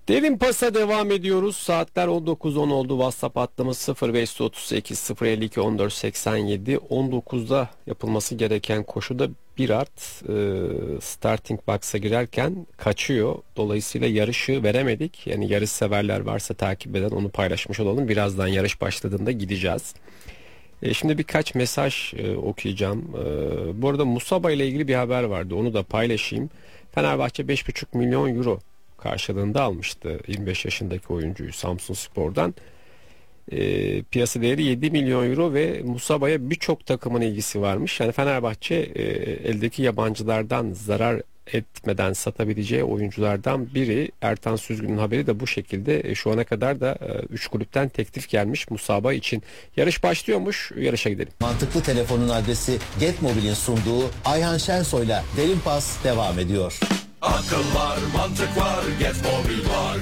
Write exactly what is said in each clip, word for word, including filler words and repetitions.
Derin Pas'a devam ediyoruz. Saatler on dokuz on oldu. WhatsApp hattımız sıfır beş otuz sekiz sıfır elli iki on dört seksen yedi. on dokuzda yapılması gereken koşuda bir at e, starting box'a girerken kaçıyor. Dolayısıyla yarışı veremedik. Yani yarış severler varsa takip eden onu paylaşmış olalım. Birazdan yarış başladığında gideceğiz. E, şimdi birkaç mesaj e, okuyacağım. E, bu arada Musaba ile ilgili bir haber vardı. Onu da paylaşayım. Fenerbahçe beş buçuk milyon euro karşılığında almıştı yirmi beş yaşındaki oyuncuyu Samsunspor'dan. E, piyasa değeri yedi milyon euro ve Musaba'ya birçok takımın ilgisi varmış. Yani Fenerbahçe e, eldeki yabancılardan zarar etmeden satabileceği oyunculardan biri. Ertan Süzgün'ün haberi de bu şekilde. E, şu ana kadar da üç kulüpten teklif gelmiş Musaba için. Yarış başlıyormuş. Yarışa gidelim. Mantıklı telefonun adresi Getmobil'in sunduğu Ayhan Şensoy'la Derin Pas devam ediyor. Akıl var, mantık var, Getmobil var.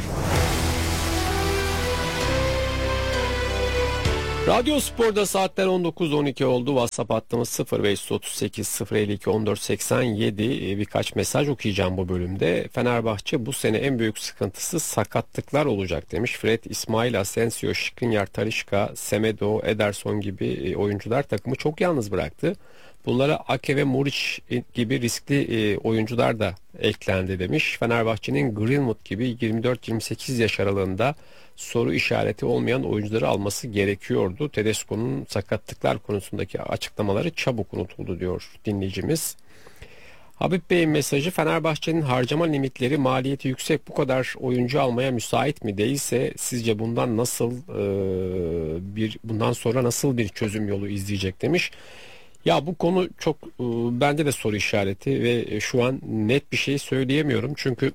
Radyo Spor'da saatler on dokuz on iki oldu. WhatsApp hattımız sıfır beş otuz sekiz sıfır elli iki on dört seksen yedi. Birkaç mesaj okuyacağım bu bölümde. Fenerbahçe bu sene en büyük sıkıntısı sakatlıklar olacak demiş. Fred, İsmail, Asensio, Skriniar, Talisca, Semedo, Ederson gibi oyuncular takımı çok yalnız bıraktı. Bunlara Ake ve Muriç gibi riskli oyuncular da eklendi demiş. Fenerbahçe'nin Greenwood gibi yirmi dört yirmi sekiz yaş aralığında soru işareti olmayan oyuncuları alması gerekiyordu. Tedesco'nun sakatlıklar konusundaki açıklamaları çabuk unutuldu diyor dinleyicimiz. Habib Bey'in mesajı: Fenerbahçe'nin harcama limitleri maliyeti yüksek, bu kadar oyuncu almaya müsait mi? Değilse sizce bundan nasıl e, bir bundan sonra nasıl bir çözüm yolu izleyecek demiş. Ya bu konu çok e, bende de soru işareti ve şu an net bir şey söyleyemiyorum çünkü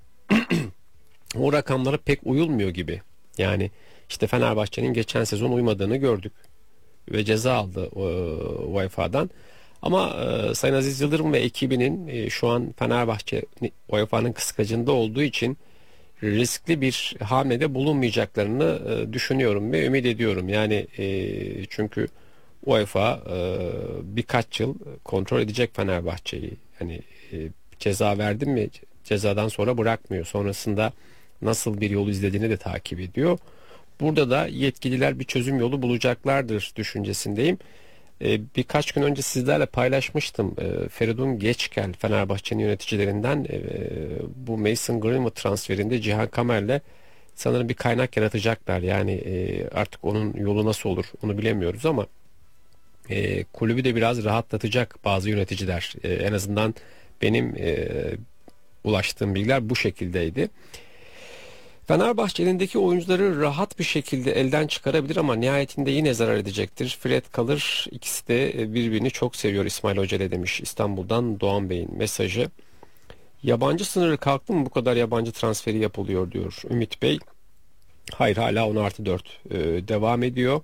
o rakamlara pek uyulmuyor gibi. Yani işte Fenerbahçe'nin geçen sezon uymadığını gördük ve ceza aldı e, UEFA'dan. Ama e, Sayın Aziz Yıldırım ve ekibinin e, şu an Fenerbahçe UEFA'nın kıskacında olduğu için riskli bir hamlede bulunmayacaklarını e, düşünüyorum ve ümit ediyorum. Yani e, çünkü UEFA e, birkaç yıl kontrol edecek Fenerbahçe'yi. Hani e, ceza verdim mi cezadan sonra bırakmıyor. Sonrasında nasıl bir yol izlediğini de takip ediyor. Burada da yetkililer bir çözüm yolu bulacaklardır düşüncesindeyim. Ee, birkaç gün önce sizlerle paylaşmıştım. Ee, Feridun Geçkel, Fenerbahçe'nin yöneticilerinden e, bu Mason Greenwood transferinde Cihan Kamer'le sanırım bir kaynak yaratacaklar. Yani e, artık onun yolu nasıl olur onu bilemiyoruz ama e, kulübü de biraz rahatlatacak bazı yöneticiler. E, en azından benim e, ulaştığım bilgiler bu şekildeydi. Fenerbahçe elindeki oyuncuları rahat bir şekilde elden çıkarabilir ama nihayetinde yine zarar edecektir. Fred kalır, ikisi de birbirini çok seviyor İsmail Hoca ile demiş İstanbul'dan Doğan Bey'in mesajı. Yabancı sınırı kalktı mı bu kadar yabancı transferi yapılıyor diyor Ümit Bey. Hayır, hala on artı dört ee, devam ediyor.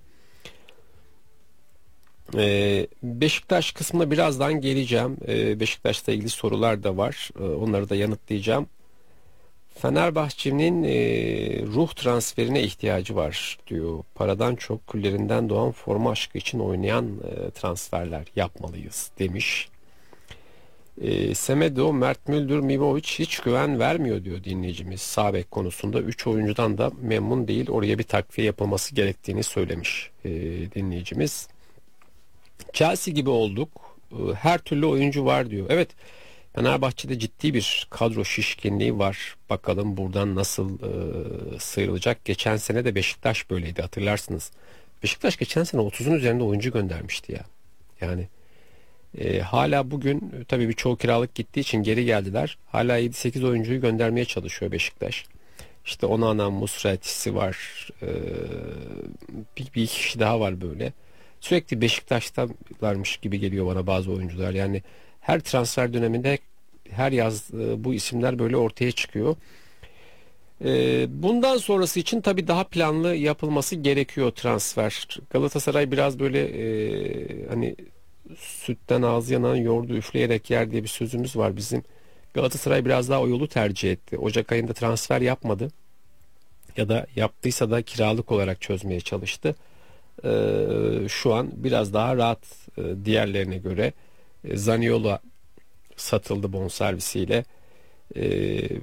Ee, Beşiktaş kısmına birazdan geleceğim. Ee, Beşiktaş'la ilgili sorular da var. Ee, onları da yanıtlayacağım. Fenerbahçe'nin e, ruh transferine ihtiyacı var diyor. Paradan çok küllerinden doğan forma aşkı için oynayan e, transferler yapmalıyız demiş. E, Semedo, Mert Müldür, Mivovic hiç güven vermiyor diyor dinleyicimiz. Sağ bek konusunda üç oyuncudan da memnun değil. Oraya bir takviye yapılması gerektiğini söylemiş e, dinleyicimiz. Chelsea gibi olduk. E, her türlü oyuncu var diyor. Evet. Fenerbahçe'de ciddi bir kadro şişkinliği var. Bakalım buradan nasıl e, sıyrılacak. Geçen sene de Beşiktaş böyleydi, hatırlarsınız. Beşiktaş geçen sene otuzun üzerinde oyuncu göndermişti ya. Yani e, hala bugün tabii birçoğu kiralık gittiği için geri geldiler. Hala yedi sekiz oyuncuyu göndermeye çalışıyor Beşiktaş. İşte Onana, Musratisi var. E, bir, bir iki kişi daha var böyle. Sürekli Beşiktaş'talarmış gibi geliyor bana bazı oyuncular. Yani her transfer döneminde her yaz e, bu isimler böyle ortaya çıkıyor. E, bundan sonrası için tabii daha planlı yapılması gerekiyor transfer. Galatasaray biraz böyle e, hani sütten ağzı yanan yoğurdu üfleyerek yer diye bir sözümüz var bizim. Galatasaray biraz daha o yolu tercih etti. Ocak ayında transfer yapmadı. Ya da yaptıysa da kiralık olarak çözmeye çalıştı. E, şu an biraz daha rahat e, diğerlerine göre. Zaniolo satıldı bonservisiyle. Ee,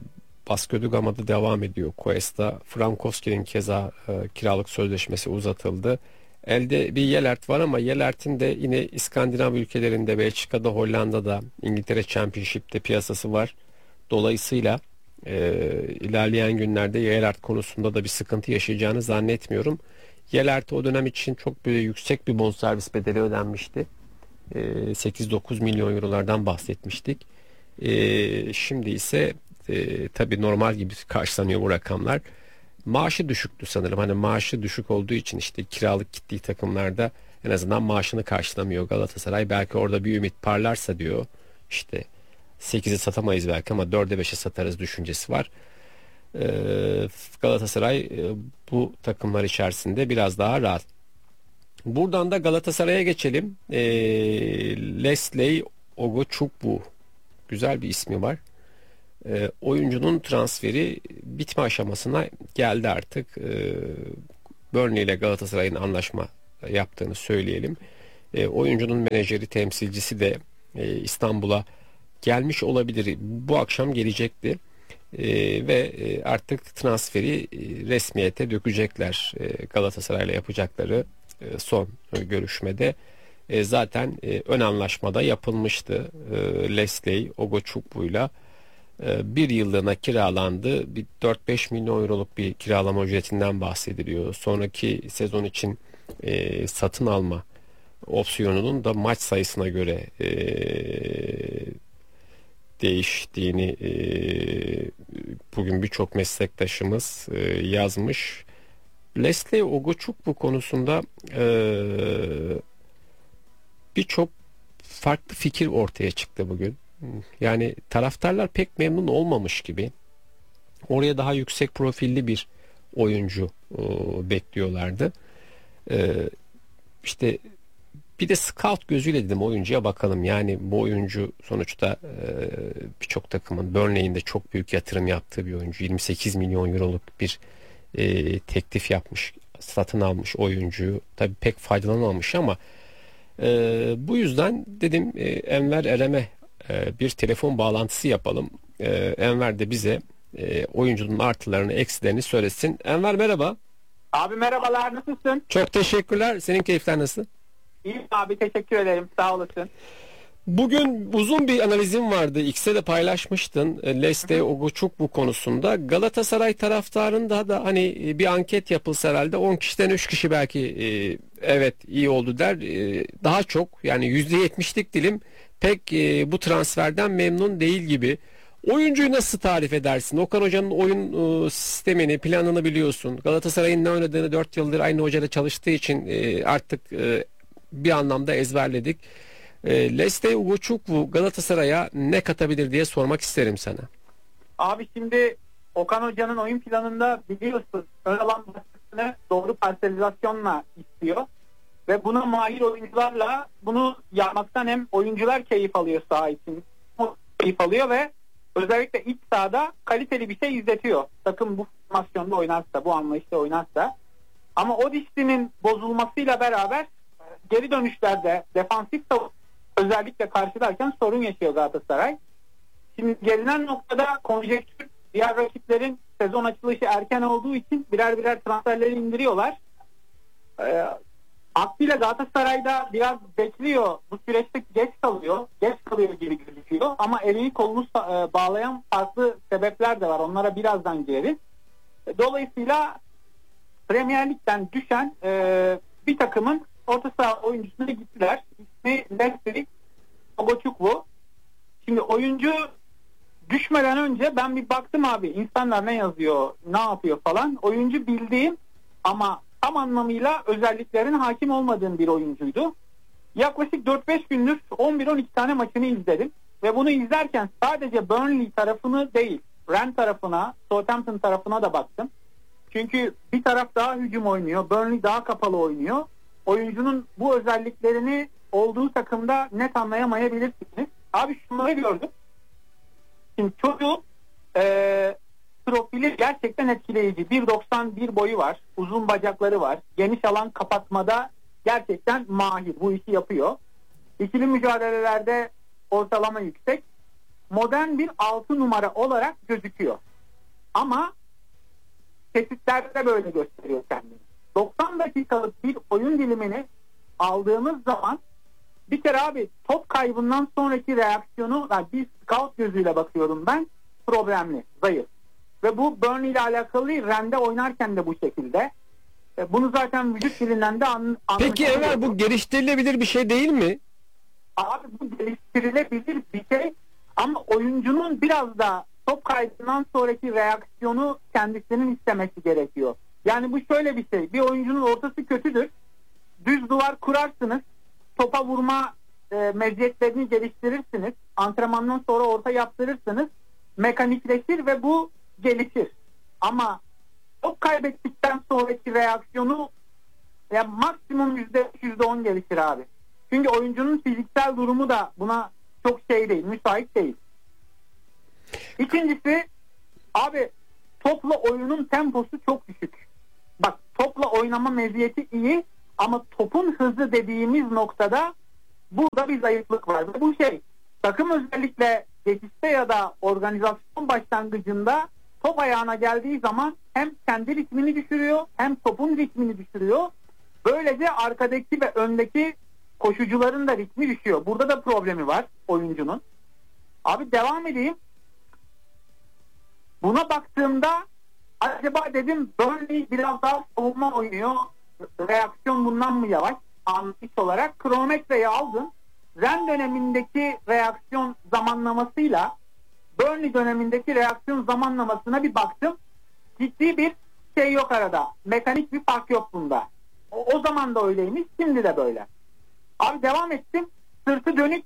Vasco da Gama'da devam ediyor. Cuesta, Frankowski'nin keza e, kiralık sözleşmesi uzatıldı. Elde bir Yelert var ama Yelert'in de yine İskandinav ülkelerinde, Belçika'da, Hollanda'da, İngiltere Championship'te piyasası var. Dolayısıyla e, ilerleyen günlerde Yelert konusunda da bir sıkıntı yaşayacağını zannetmiyorum. Yelert'e o dönem için çok böyle yüksek bir bonservis bedeli ödenmişti. E, sekiz dokuz milyon eurolardan bahsetmiştik. E, şimdi ise e, tabii normal gibi karşılanıyor bu rakamlar. Maaşı düşüktü sanırım. Hani maaşı düşük olduğu için işte kiralık gittiği takımlarda en azından maaşını karşılamıyor Galatasaray. Belki orada bir ümit parlarsa diyor. İşte sekizi satamayız belki ama dörde beşe satarız düşüncesi var. Ee, Galatasaray e, bu takımlar içerisinde biraz daha rahat. Buradan da Galatasaray'a geçelim. Ee, Leslie Ogochukwu, güzel bir ismi var. E, oyuncunun transferi bitme aşamasına geldi artık. E, Burnley ile Galatasaray'ın anlaşma yaptığını söyleyelim. E, oyuncunun menajeri, temsilcisi de e, İstanbul'a gelmiş olabilir. Bu akşam gelecekti. E, ve e, artık transferi e, resmiyete dökecekler. E, Galatasaray'la yapacakları e, son e, görüşmede. E, zaten e, ön anlaşmada yapılmıştı. E, Leslie Ogochukwu bir yıllığına kiralandı. Bir dört beş milyon euroluk bir kiralama ücretinden bahsediliyor. Sonraki sezon için e, satın alma opsiyonunun da maç sayısına göre e, değiştiğini e, bugün birçok meslektaşımız e, yazmış. Leslie Ogochukwu konusunda e, birçok farklı fikir ortaya çıktı bugün. Yani taraftarlar pek memnun olmamış gibi. Oraya daha yüksek profilli bir oyuncu e, bekliyorlardı. E, işte bir de scout gözüyle dedim oyuncuya bakalım. Yani bu oyuncu sonuçta e, birçok takımın, Burnley'in de çok büyük yatırım yaptığı bir oyuncu. yirmi sekiz milyon euroluk bir e, teklif yapmış, satın almış oyuncuyu. Tabii pek faydalanamamış ama e, bu yüzden dedim e, Enver Erem'e bir telefon bağlantısı yapalım. Ee, Enver de bize e, oyuncunun artılarını, eksilerini söylesin. Enver merhaba. Abi merhabalar, nasılsın? Çok teşekkürler. Senin keyifler nasıl? İyiyim abi, teşekkür ederim, sağ olasın. Bugün uzun bir analizim vardı. X'e de paylaşmıştın. Leslie Ogochukwu konusunda. Galatasaray taraftarında da hani bir anket yapılsa herhalde on kişiden üç kişi belki e, evet iyi oldu der. E, daha çok yani yüzde yetmişlik dilim pek e, bu transferden memnun değil gibi. Oyuncuyu nasıl tarif edersin? Okan Hoca'nın oyun e, sistemini, planını biliyorsun. Galatasaray'ın ne oynadığını dört yıldır aynı hocayla çalıştığı için e, artık e, bir anlamda ezberledik. E, Leslie Ogochukwu Galatasaray'a ne katabilir diye sormak isterim sana. Abi şimdi Okan Hoca'nın oyun planında biliyorsun ön alan baskısını doğru parselizasyonla istiyor. Ve buna mahir oyuncularla bunu yapmaktan hem oyuncular keyif alıyor saha için, keyif alıyor ve özellikle iç sahada kaliteli bir şey izletiyor. Takım bu formasyonda oynarsa, bu anlayışta oynarsa. Ama o disiplinin bozulmasıyla beraber geri dönüşlerde defansif özellikle karşılarken sorun yaşıyor Galatasaray. Şimdi gelinen noktada konjektür, diğer rakiplerin sezon açılışı erken olduğu için birer birer transferleri indiriyorlar. Ee, Aklıyla Galatasaray'da biraz bekliyor. Bu süreçte geç kalıyor. Geç kalıyor gibi gözüküyor. Ama elini kolunu bağlayan farklı sebepler de var. Onlara birazdan gireriz. Dolayısıyla Premier Lig'den düşen e, bir takımın orta saha oyuncusuna gittiler. İsmi Leslie Ogochukwu. Şimdi oyuncu düşmeden önce ben bir baktım abi. İnsanlar ne yazıyor, ne yapıyor falan. Oyuncu bildiğim ama tam anlamıyla özelliklerine hakim olmadığım bir oyuncuydu. Yaklaşık dört beş gündür on bir on iki tane maçını izledim. Ve bunu izlerken sadece Burnley tarafını değil, Rennes tarafına, Southampton tarafına da baktım. Çünkü bir taraf daha hücum oynuyor, Burnley daha kapalı oynuyor. Oyuncunun bu özelliklerini olduğu takımda net anlayamayabilirsiniz. Abi şunları gördüm. Şimdi çocuğun ee, profili gerçekten etkileyici. bir doksan bir boyu var. Uzun bacakları var. Geniş alan kapatmada gerçekten mahir. Bu işi yapıyor. İkili mücadelelerde ortalama yüksek. Modern bir altı numara olarak gözüküyor. Ama kesitlerde böyle gösteriyor kendini. doksan dakikalık bir oyun dilimini aldığımız zaman bir kere abi top kaybından sonraki reaksiyonu, yani bir scout gözüyle bakıyorum ben, problemli, zayıf. Ve bu Burnley ile alakalı değil, Rennes'de oynarken de bu şekilde. E, Bunu zaten vücut dilinden de an, Peki Enver, bu geliştirilebilir bir şey değil mi? Abi bu geliştirilebilir bir şey ama oyuncunun biraz da top kaybından sonraki reaksiyonu kendisinin istemesi gerekiyor. Yani bu şöyle bir şey. Bir oyuncunun ortası kötüdür. Düz duvar kurarsınız. Topa vurma e, meziyetlerini geliştirirsiniz. Antrenmandan sonra orta yaptırırsınız. Mekanikleşir ve bu gelişir. Ama top kaybettikten sonraki reaksiyonu ya maksimum yüzde yüzde on gelişir abi. Çünkü oyuncunun fiziksel durumu da buna çok şey değil, müsait değil. İkincisi abi topla oyunun temposu çok düşük. Bak topla oynama meziyeti iyi ama topun hızı dediğimiz noktada burada bir zayıflık var. Ve bu şey takım özellikle geçişte ya da organizasyon başlangıcında top ayağına geldiği zaman hem kendi ritmini düşürüyor hem topun ritmini düşürüyor. Böylece arkadaki ve öndeki koşucuların da ritmi düşüyor. Burada da problemi var oyuncunun. Abi devam edeyim. Buna baktığımda acaba dedim Burnley biraz daha savunma oynuyor. Reaksiyon bundan mı yavaş? Anlayış olarak kronometreyi aldım. Ren dönemindeki reaksiyon zamanlamasıyla Burnley dönemindeki reaksiyon zamanlamasına bir baktım. Ciddi bir şey yok arada. Mekanik bir fark yok bunda. O, o zaman da öyleymiş. Şimdi de böyle. Abi devam ettim. Sırtı dönük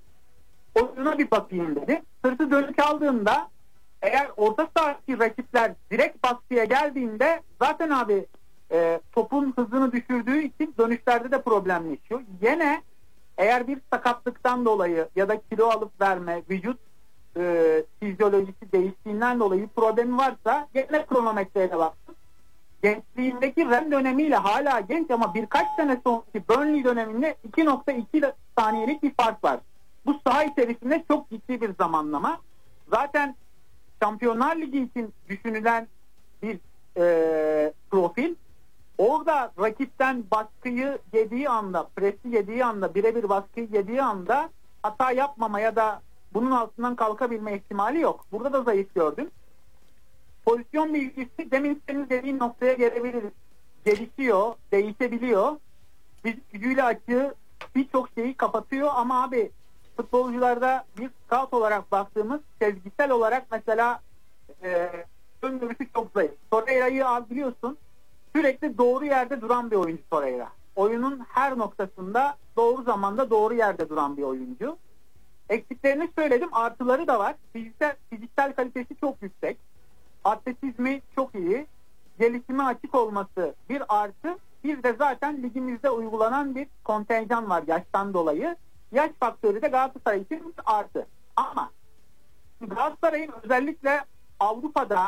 oyuna bir bakayım dedi. Sırtı dönük aldığında eğer orta sahadaki rakipler direkt baskıya geldiğinde zaten abi e, topun hızını düşürdüğü için dönüşlerde de problemleşiyor. Yine eğer bir sakatlıktan dolayı ya da kilo alıp verme, vücut e, fizyolojisi değiştiğinden dolayı problemi varsa gene kronometreyle baktım. Gençliğindeki Ren dönemiyle hala genç ama birkaç sene sonraki Burnley döneminde iki nokta iki saniyelik bir fark var. Bu saha içerisinde çok ciddi bir zamanlama. Zaten Şampiyonlar Ligi için düşünülen bir e, profil. Orada rakipten baskıyı yediği anda, presi yediği anda, birebir baskıyı yediği anda hata yapmama ya da bunun altından kalkabilme ihtimali yok. Burada da zayıf gördüm. Pozisyon bilgisi demin senin dediğin noktaya gelebiliriz. Gelişiyor, değişebiliyor. Biz gücüyle açığı birçok şeyi kapatıyor ama abi futbolcularda bir scout olarak baktığımız sezgisel olarak mesela e, ön görüşü çok zayıf. Torreira'yı al biliyorsun, sürekli doğru yerde duran bir oyuncu Torreira. Oyunun her noktasında doğru zamanda doğru yerde duran bir oyuncu. Eksiklerini söyledim, artıları da var. Fiziksel, fiziksel kalitesi çok yüksek. Atletizmi çok iyi. Gelişime açık olması bir artı. Bir de zaten ligimizde uygulanan bir kontenjan var yaştan dolayı. Yaş faktörü de Galatasaray için artı. Ama Galatasaray'ın özellikle Avrupa'da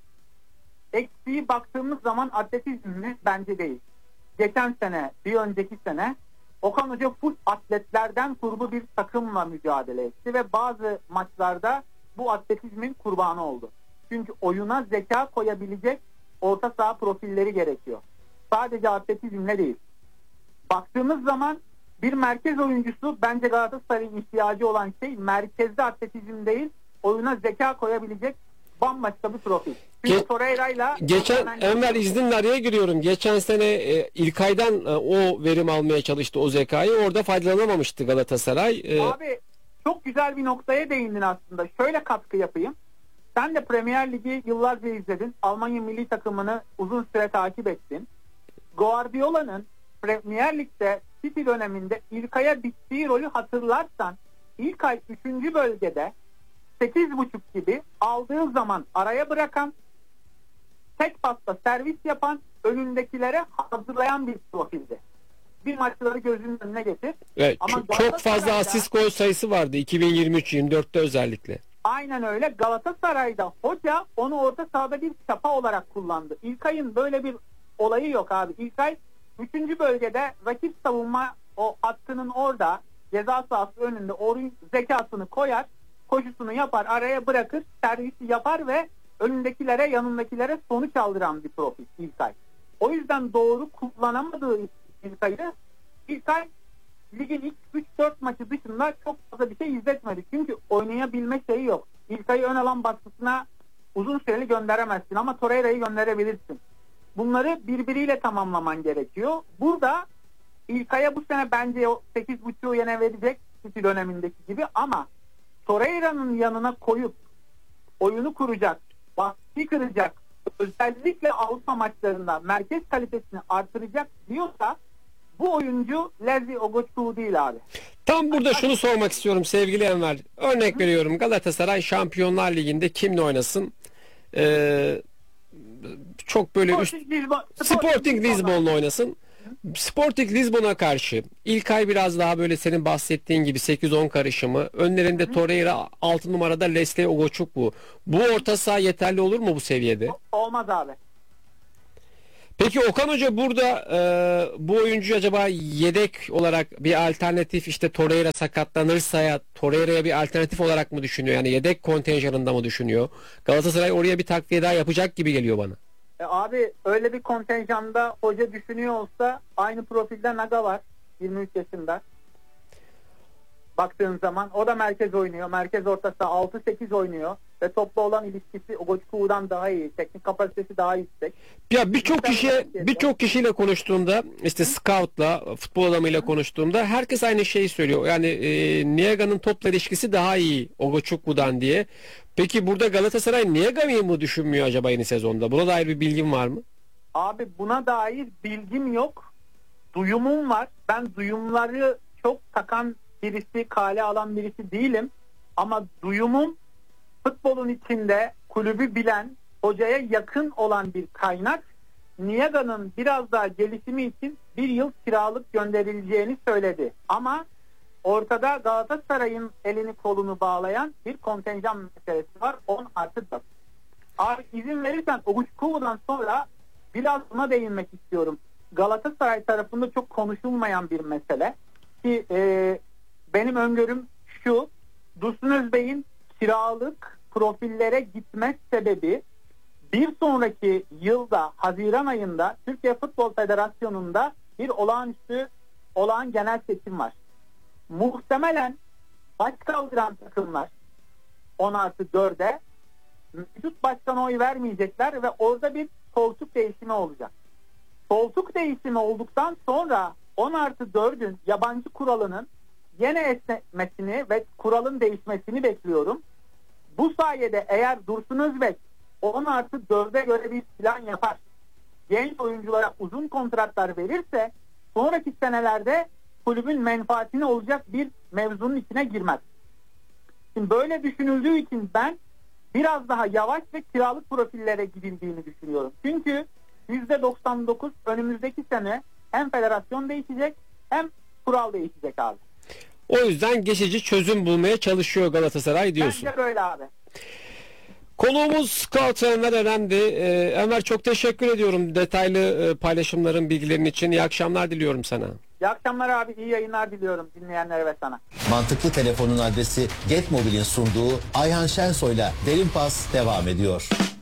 eksiği baktığımız zaman atletizmi bence değil. Geçen sene, bir önceki sene Okan Hoca full atletlerden kurulu bir takımla mücadele etti ve bazı maçlarda bu atletizmin kurbanı oldu. Çünkü oyuna zeka koyabilecek orta saha profilleri gerekiyor. Sadece atletizmle değil. Baktığımız zaman bir merkez oyuncusu bence Galatasaray'ın ihtiyacı olan şey merkezde atletizm değil, oyuna zeka koyabilecek bambaşka bir profil. Çünkü Ge- Torreira'yla Geçen Enver izninle araya giriyorum. Geçen sene e, İlkay'dan e, o verim almaya çalıştı, o zekayı. Orada faydalanamamıştı Galatasaray. E, Abi çok güzel bir noktaya değindin aslında. Şöyle katkı yapayım. Sen de Premier Ligi yıllarca izledin. Almanya milli takımını uzun süre takip ettin. Guardiola'nın Premier Lig'de City döneminde İlkay'a bittiği rolü hatırlarsan İlkay üçüncü bölgede sekiz buçuk gibi aldığı zaman araya bırakan, tek pasta servis yapan, önündekilere hazırlayan bir profildi. Bir maçları gözünün önüne getir. evet, Ama çok, çok fazla Galatasaray'da- asist gol sayısı vardı iki bin yirmi üç yirmi dörtte özellikle. Aynen öyle. Galatasaray'da hoca onu orta sahada bir çapa olarak kullandı. İlkay'ın böyle bir olayı yok abi. İlkay üçüncü bölgede rakip savunma o hattının orada ceza sahası önünde oyun zekasını koyar, koşusunu yapar, araya bırakır, servisi yapar ve önündekilere, yanındakilere sonuç aldıran bir profil İlkay. O yüzden doğru kullanamadığı İlkay'ı İlkay ligin ilk üç dört maçı dışında çok fazla bir şey izletmedi. Çünkü oynayabilme şeyi yok. İlkay'ı ön alan baskısına uzun süreli gönderemezsin ama Torreira'yı gönderebilirsin. Bunları birbiriyle tamamlaman gerekiyor. Burada İlkay'a bu sene bence o sekiz buçuğu yine verecek City dönemindeki gibi ama Torreira'nın yanına koyup oyunu kuracak, baskıyı kıracak, özellikle Avrupa maçlarında merkez kalitesini artıracak diyorsa bu oyuncu Lezi Ogoçku değil abi. Tam burada şunu sormak istiyorum sevgili Enver. Örnek veriyorum, Galatasaray Şampiyonlar Ligi'nde kimle oynasın? Ee, çok böyle üst... Sporting Lisbon, Sporting Lisbon'la oynasın. Sporting Lisbon'a karşı İlkay biraz daha böyle senin bahsettiğin gibi sekiz on karışımı. Önlerinde Torreira, altı numarada Leslie Ogoçukwu. Bu orta saha yeterli olur mu bu seviyede? Olmaz abi. Peki Okan Hoca burada e, bu oyuncu acaba yedek olarak bir alternatif, işte Torreira sakatlanırsa ya Torreira'ya bir alternatif olarak mı düşünüyor? Yani yedek kontenjanında mı düşünüyor? Galatasaray oraya bir takviye daha yapacak gibi geliyor bana. E abi öyle bir kontenjanda hoca düşünüyor olsa aynı profilde Naga var yirmi üç yaşında. Baktığın zaman o da merkez oynuyor. Merkez ortası altı sekiz oynuyor ve topla olan ilişkisi Ogoçku'dan daha iyi. Teknik kapasitesi daha yüksek. Ya birçok kişiye birçok kişiyle konuştuğumda, işte scout'la, futbol adamıyla konuştuğumda herkes aynı şeyi söylüyor. Yani e, Niaga'nın topla ilişkisi daha iyi Ogoçukwu'dan diye. Peki burada Galatasaray Niaga'yı mı düşünmüyor acaba yeni sezonda? Buna dair bir bilgin var mı? Abi buna dair bilgim yok. Duyumum var. Ben duyumları çok takan birisi, kale alan birisi değilim. Ama duyumum futbolun içinde kulübü bilen, hocaya yakın olan bir kaynak Niaga'nın biraz daha gelişimi için bir yıl kiralık gönderileceğini söyledi. Ama ortada Galatasaray'ın elini kolunu bağlayan bir kontenjan meselesi var. on artı dört. Abi izin verirsen Ogoçku'dan sonra biraz buna değinmek istiyorum. Galatasaray tarafında çok konuşulmayan bir mesele ki e, benim öngörüm şu: Dursun Özbey'in kiralık profillere gitme sebebi bir sonraki yılda Haziran ayında Türkiye Futbol Federasyonu'nda bir olağanüstü olağan genel seçim var. Muhtemelen baş kaldıran takımlar on artı dörde mevcut başkana oy vermeyecekler ve orada bir koltuk değişimi olacak. Koltuk değişimi olduktan sonra on artı dördün yabancı kuralının yine esnetmesini ve kuralın değişmesini bekliyorum. Bu sayede eğer Dursun Özbek on artı dörde göre bir plan yapar, genç oyunculara uzun kontratlar verirse sonraki senelerde kulübün menfaatine olacak bir mevzunun içine girmez. Şimdi böyle düşünüldüğü için ben biraz daha yavaş ve kiralık profillere gidildiğini düşünüyorum. Çünkü yüzde doksan dokuz önümüzdeki sene hem federasyon değişecek hem kural değişecek abi. O yüzden geçici çözüm bulmaya çalışıyor Galatasaray diyorsun. Bence böyle abi. Konuğumuz Scout Enver Eren'di. Ee, Enver, çok teşekkür ediyorum detaylı e, paylaşımların, bilgilerin için. İyi akşamlar diliyorum sana. İyi akşamlar abi, iyi yayınlar diliyorum dinleyenlere ve sana. Mantıklı Telefon'un adresi Getmobil'in sunduğu Ayhan Şensoy'la Derin Pas devam ediyor.